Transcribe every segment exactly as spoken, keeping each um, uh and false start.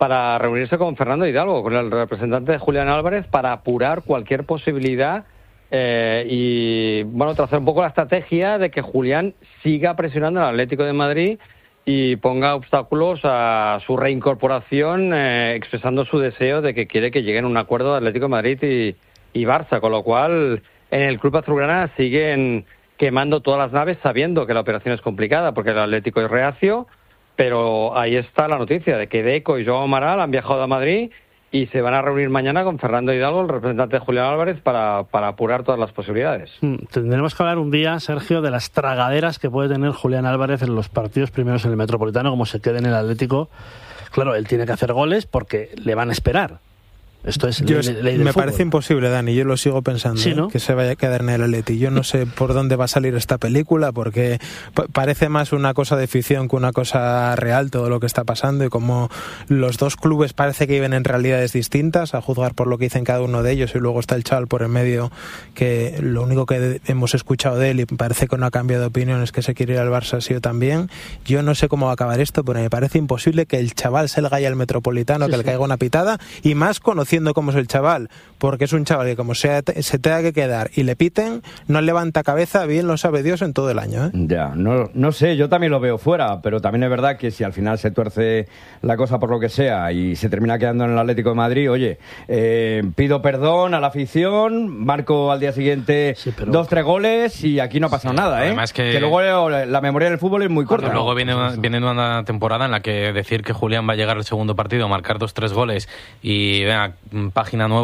para reunirse con Fernando Hidalgo, con el representante de Julián Álvarez, para apurar cualquier posibilidad eh, y, bueno, trazar un poco la estrategia de que Julián siga presionando al Atlético de Madrid y ponga obstáculos a su reincorporación, eh, expresando su deseo de que quiere que lleguen a un acuerdo de Atlético de Madrid y, y Barça, con lo cual en el club azulgrana siguen quemando todas las naves sabiendo que la operación es complicada porque el Atlético es reacio. Pero ahí está la noticia de que Deco y Joao Amaral han viajado a Madrid y se van a reunir mañana con Fernando Hidalgo, el representante de Julián Álvarez, para, para apurar todas las posibilidades. Hmm, tendremos que hablar un día, Sergio, de las tragaderas que puede tener Julián Álvarez en los partidos primeros en el Metropolitano, como se quede en el Atlético. Claro, él tiene que hacer goles porque le van a esperar. Esto es Yo, ley, ley del me fútbol. parece imposible, Dani, yo lo sigo pensando, ¿Sí, no? ¿eh? que se vaya a quedar en el Atleti. Yo no sé por dónde va a salir esta película, porque p- parece más una cosa de ficción que una cosa real todo lo que está pasando, y como los dos clubes parece que viven en realidades distintas, a juzgar por lo que dicen cada uno de ellos, y luego está el chaval por en medio, que lo único que hemos escuchado de él, y parece que no ha cambiado de opinión, es que se quiere ir al Barça así o también. Yo no sé cómo va a acabar esto, pero me parece imposible que el chaval se le gaya al Metropolitano, sí, que sí. le caiga una pitada, y más conociendo cómo es el chaval, porque es un chaval que como sea, se tenga que quedar y le piten, no levanta cabeza, bien lo sabe Dios, en todo el año, ¿eh? Ya, no, no sé, yo también lo veo fuera, pero también es verdad que si al final se tuerce la cosa por lo que sea y se termina quedando en el Atlético de Madrid, oye, eh, pido perdón a la afición, marco al día siguiente sí, pero... dos, tres goles y aquí no ha pasado sí, nada, ¿eh? Además que... que luego la memoria del fútbol es muy corta. Luego ¿no? viene, una, viene una temporada en la que decir que Julián va a llegar al segundo partido, marcar dos, tres goles y venga, página nueva,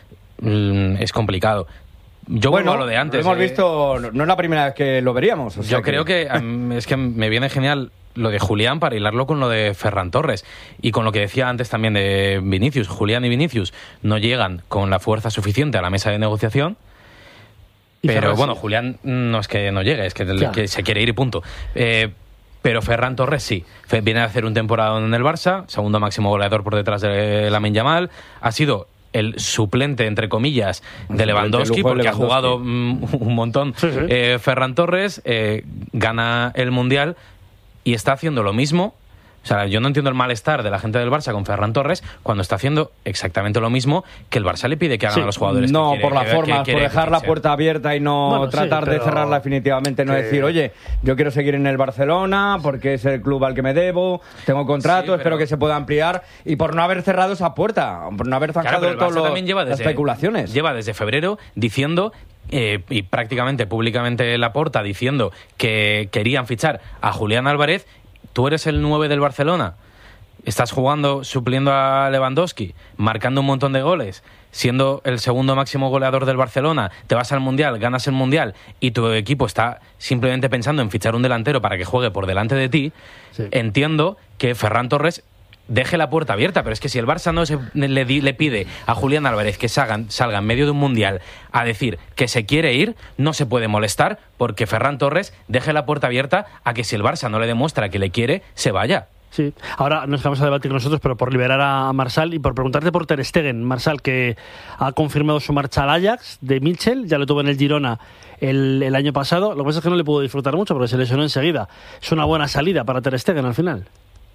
es complicado. Yo bueno, vuelvo a lo de antes. Lo hemos eh. visto, no es la primera vez que lo veríamos. O sea Yo que... creo que um, es que me viene genial lo de Julián para hilarlo con lo de Ferran Torres y con lo que decía antes también de Vinicius. Julián y Vinicius no llegan con la fuerza suficiente a la mesa de negociación. Pero Ferran, bueno, sí. Julián no es que no llegue, es que, claro. que se quiere ir y punto. Eh, Pero Ferran Torres sí, viene a hacer un temporada en el Barça, segundo máximo goleador por detrás de Lamine Yamal, ha sido el suplente, entre comillas, de Lewandowski, porque Lewandowski. ha jugado mm, un montón. Sí, sí. Eh, Ferran Torres eh, gana el Mundial y está haciendo lo mismo. O sea, yo no entiendo el malestar de la gente del Barça con Ferran Torres cuando está haciendo exactamente lo mismo que el Barça le pide que hagan sí. a los jugadores. No, que quiere, por la que, forma, que por dejar la puerta abierta y no bueno, tratar sí, de cerrarla definitivamente, no que... decir, oye, yo quiero seguir en el Barcelona porque es el club al que me debo, tengo contrato, sí, pero... espero que se pueda ampliar, y por no haber cerrado esa puerta, por no haber zanjado claro, todas las especulaciones. Lleva desde febrero diciendo... Eh, y prácticamente públicamente Laporta diciendo que querían fichar a Julián Álvarez. Tú eres el nueve del Barcelona, estás jugando supliendo a Lewandowski, marcando un montón de goles, siendo el segundo máximo goleador del Barcelona, te vas al Mundial, ganas el Mundial y tu equipo está simplemente pensando en fichar un delantero para que juegue por delante de ti. Sí. Entiendo que Ferran Torres deje la puerta abierta, pero es que si el Barça no se, le, le pide a Julián Álvarez que salga, salga en medio de un Mundial a decir que se quiere ir, no se puede molestar porque Ferran Torres deje la puerta abierta a que si el Barça no le demuestra que le quiere, se vaya. Sí, ahora nos vamos a debatir nosotros, pero por liberar a Marsal y por preguntarte por Ter Stegen. Marsal, que ha confirmado su marcha al Ajax de Mitchell, ya lo tuvo en el Girona el, el año pasado. Lo que pasa es que no le pudo disfrutar mucho porque se lesionó enseguida. Es una buena salida para Ter Stegen al final.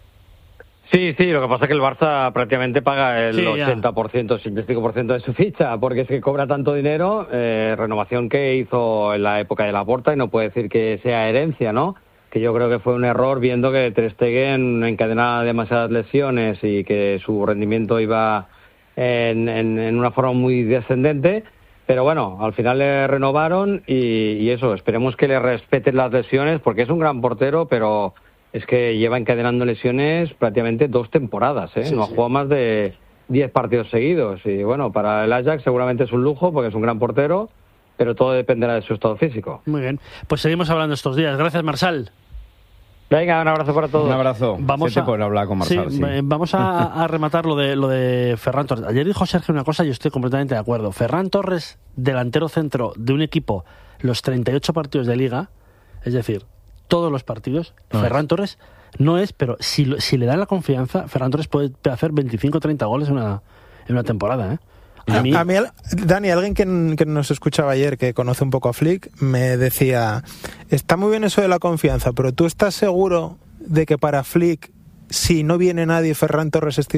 Sí, sí, lo que pasa es que el Barça prácticamente paga el sí, ochenta por ciento, ochenta y cinco por ciento de su ficha, porque es que cobra tanto dinero, eh, renovación que hizo en la época de Laporta, y no puede decir que sea herencia, ¿no? Que yo creo que fue un error viendo que Ter Stegen encadenaba demasiadas lesiones y que su rendimiento iba en, en, en una forma muy descendente, pero bueno, al final le renovaron y, y eso, esperemos que le respeten las lesiones, porque es un gran portero, pero... es que lleva encadenando lesiones prácticamente dos temporadas, ¿eh? Sí, no ha jugado sí. más de diez partidos seguidos. Y bueno, para el Ajax seguramente es un lujo porque es un gran portero, pero todo dependerá de su estado físico. Muy bien, pues seguimos hablando estos días. Gracias, Marsal. Venga, un abrazo para todos. Un abrazo. Vamos a poder hablar con Marsal. Sí, sí. Vamos a, a rematar lo de lo de Ferran Torres. Ayer dijo Sergio una cosa y yo estoy completamente de acuerdo. Ferran Torres, delantero centro de un equipo, los treinta y ocho partidos de Liga, es decir, todos los partidos, no Ferran es. Torres no es, pero si, si le dan la confianza, Ferran Torres puede hacer veinticinco o treinta goles en una, en una temporada, ¿eh? A mí, a mí, Dani, alguien que, que nos escuchaba ayer, que conoce un poco a Flick, me decía, está muy bien eso de la confianza, pero ¿tú estás seguro de que para Flick, si no viene nadie, Ferran Torres es